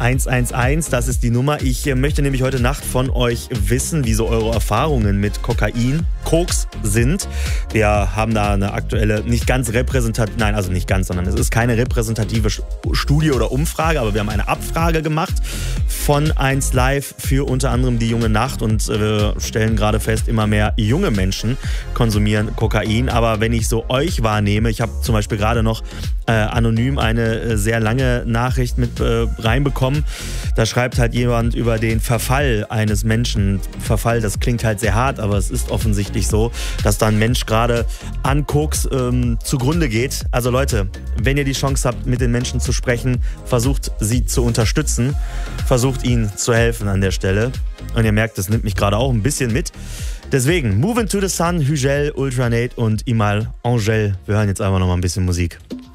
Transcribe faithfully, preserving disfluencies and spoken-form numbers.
eins eins eins, das ist die Nummer. Ich möchte nämlich heute Nacht von euch wissen, wie so eure Erfahrungen mit Kokain, Koks sind. Wir haben da eine aktuelle, nicht ganz repräsentative, nein, also nicht ganz, sondern es ist keine repräsentative Studie oder Umfrage, aber wir haben eine Abfrage gemacht von eins Live für unter anderem die junge Nacht und wir stellen gerade fest, immer mehr junge Menschen konsumieren Kokain. Aber wenn ich so euch wahrnehme, ich habe zum Beispiel gerade noch äh, anonym eine äh, sehr lange Nachricht mit äh, reinbekommen. Da schreibt halt jemand über den Verfall eines Menschen. Verfall, das klingt halt sehr hart, aber es ist offensichtlich so, dass da ein Mensch gerade an Koks ähm, zugrunde geht. Also Leute, wenn ihr die Chance habt, mit den Menschen zu sprechen, versucht sie zu unterstützen, versucht ihnen zu helfen an der Stelle. Und ihr merkt, das nimmt mich gerade auch ein bisschen mit. Deswegen, Move Into the Sun, Hügel, Ultranate und Imal Angel. Wir hören jetzt einfach noch mal ein bisschen Musik.